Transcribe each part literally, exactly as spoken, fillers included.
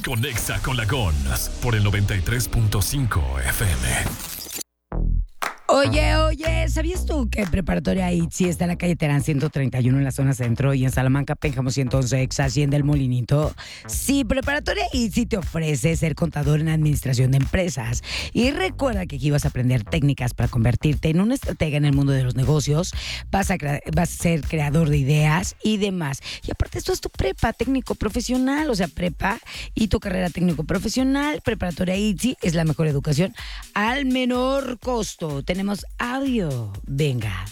Conexa con la Gons por el noventa y tres punto cinco F M. Oye, oye, ¿sabías tú que Preparatoria ITZY está en la calle Terán ciento treinta y uno en la zona centro y en Salamanca, Pénjamo ciento once, ex Hacienda El Molinito? Sí, Preparatoria ITZY te ofrece ser contador en administración de empresas. Y recuerda que aquí vas a aprender técnicas para convertirte en un estratega en el mundo de los negocios, vas a, crea- vas a ser creador de ideas y demás. Y aparte esto es tu prepa técnico profesional, o sea, prepa y tu carrera técnico profesional. Preparatoria ITZY es la mejor educación al menor costo. Tenemos audio. Venga.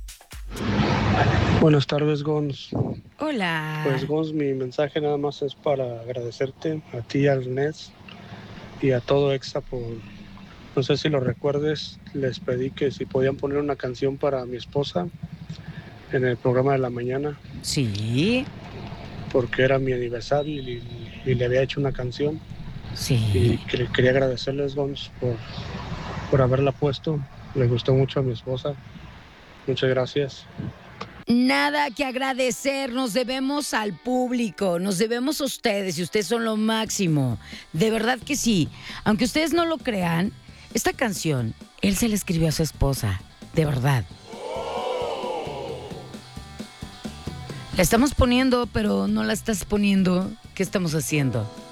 Buenas tardes, Gons. Hola. Pues, Gons, mi mensaje nada más es para agradecerte a ti, al Nes y a todo Exa por, no sé si lo recuerdes, les pedí que si podían poner una canción para mi esposa en el programa de la mañana, Sí, porque era mi aniversario y, y le había hecho una canción y sí. que- quería agradecerles, Gons, por, por haberla puesto. Le gustó mucho a mi esposa. Muchas gracias. Nada que agradecer, nos debemos al público, nos debemos a ustedes y ustedes son lo máximo. De verdad que sí. Aunque ustedes no lo crean, esta canción, él se la escribió a su esposa. De verdad. La estamos poniendo, pero no la estás poniendo. ¿Qué estamos haciendo?